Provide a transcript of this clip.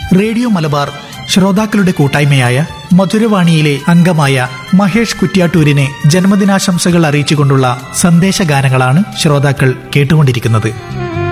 Radio Malabar ശ്രോതാക്കളുടെ കൂട്ടായ്മയായ മധുരവാണിയിലെ അംഗമായ മഹേഷ് കുറ്റ്യാട്ടൂരിനെ ജന്മദിനാശംസകൾ അറിയിച്ചുകൊണ്ടുള്ള സന്ദേശഗാനങ്ങളാണ് ശ്രോതാക്കൾ കേട്ടുകൊണ്ടിരിക്കുന്നത്.